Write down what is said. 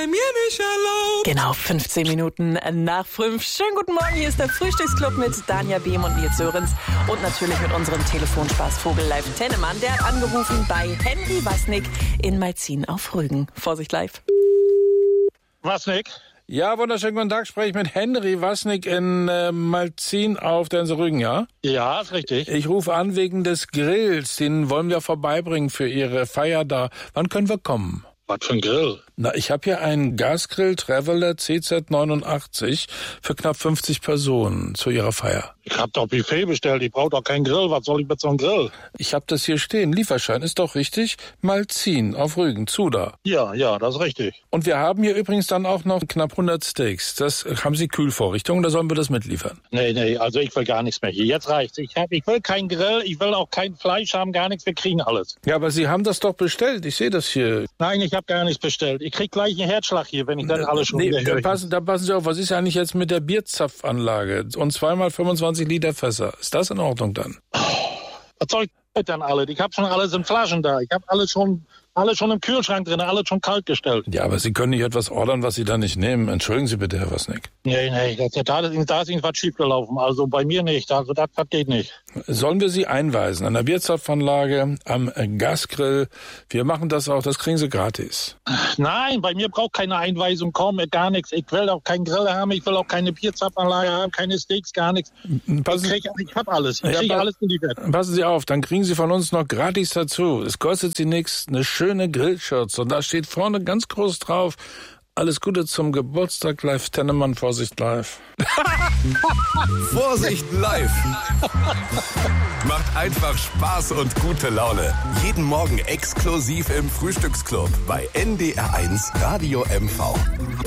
bei mir nicht erlaubt. Genau, 15 Minuten nach 5. Schönen guten Morgen, hier ist der Frühstücksclub mit Danja Behm und Nils Sörenz. Und natürlich mit unserem Telefonspaß Vogel Live Tennemann. Der hat angerufen bei Henry Wasnick in Malzin auf Rügen. Vorsicht live. Wasnick? Ja, wunderschönen guten Tag. Spreche ich mit Henry Wasnick in Malzin auf der Insel Rügen, ja? Ja, ist richtig. Ich rufe an wegen des Grills. Den wollen wir vorbeibringen für Ihre Feier da. Wann können wir kommen? Was für ein Grill? Na, ich habe hier einen Gasgrill Traveler CZ89 für knapp 50 Personen zu Ihrer Feier. Ich hab doch Buffet bestellt, ich brauche doch keinen Grill. Was soll ich mit so einem Grill? Ich habe das hier stehen. Lieferschein ist doch richtig. Malzin auf Rügen, Zuda. Ja, das ist richtig. Und wir haben hier übrigens dann auch noch knapp 100 Steaks. Das haben Sie Kühlvorrichtung, da sollen wir das mitliefern? Nee, also ich will gar nichts mehr hier. Jetzt reicht's. Ich will keinen Grill, ich will auch kein Fleisch haben, gar nichts. Wir kriegen alles. Ja, aber Sie haben das doch bestellt. Ich sehe das hier. Nein, ich habe gar nichts bestellt. Ich krieg gleich einen Herzschlag hier, wenn ich das alles schon wieder höre. Da passen Sie auf. Was ist eigentlich jetzt mit der Bierzapfanlage? Und zweimal 25 Liter Fässer. Ist das in Ordnung dann? Was soll ich mit dann alle? Ich habe schon alles in Flaschen da. Ich habe alles schon im Kühlschrank drin, alles schon kalt gestellt. Ja, aber Sie können nicht etwas ordern, was Sie da nicht nehmen. Entschuldigen Sie bitte, Herr Wasnick. Nee, da ist irgendwas schiefgelaufen. Also bei mir nicht. Also das geht nicht. Sollen wir Sie einweisen an der Bierzapfanlage, am Gasgrill? Wir machen das auch, das kriegen Sie gratis. Nein, bei mir braucht keine Einweisung kommen, gar nichts. Ich will auch keinen Grill haben, ich will auch keine Bierzapfanlage haben, keine Steaks, gar nichts. Ich habe alles. Ich kriege alles geliefert. Passen Sie auf, dann kriegen Sie von uns noch gratis dazu. Es kostet Sie nichts, eine schöne Grillshirts. Und da steht vorne ganz groß drauf: Alles Gute zum Geburtstag, Live Tennemann, Vorsicht live. Vorsicht live. Macht einfach Spaß und gute Laune. Jeden Morgen exklusiv im Frühstücksclub bei NDR1 Radio MV.